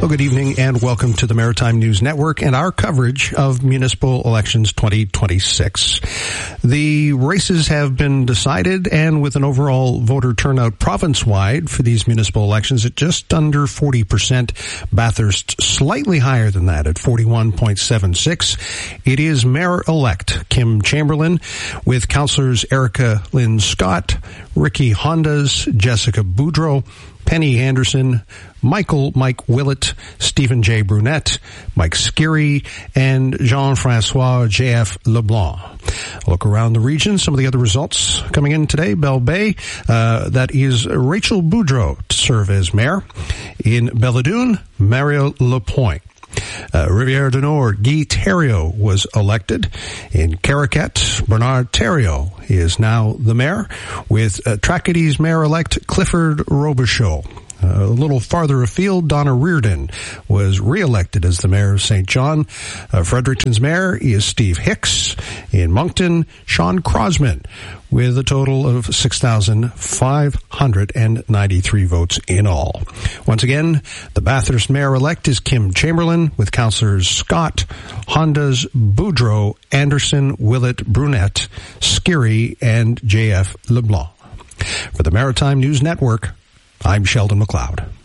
Well, good evening and welcome to the Maritime News Network and our coverage of Municipal Elections 2026. The races have been decided, and with an overall voter turnout province-wide for these municipal elections at just under 40%, Bathurst slightly higher than that at 41.76. It is Mayor-elect Kim Chamberlain with Councillors Erica Lynn Scott, Ricky Hondas, Jessica Boudreau, Penny Anderson, Mike Willett, Stephen J. Brunette, Mike Skiri, and Jean-Francois J.F. Leblanc. Look around the region. Some of the other results coming in today. Belle Bay, that is Rachel Boudreau to serve as mayor. In Belledune, Mario Lapointe. Rivière du Nord, Guy Thériault was elected. In Caracat, Bernard Thériault is now the mayor, with Tracadie's mayor-elect Clifford Robichaud. A little farther afield, Donna Reardon was re-elected as the mayor of St. John. Fredericton's mayor is Steve Hicks. In Moncton, Sean Crosman, with a total of 6,593 votes in all. Once again, the Bathurst mayor-elect is Kim Chamberlain, with councillors Scott, Hondas, Boudreau, Anderson, Willett, Brunette, Skiri, and J.F. Leblanc. For the Maritime News Network, I'm Sheldon McLeod.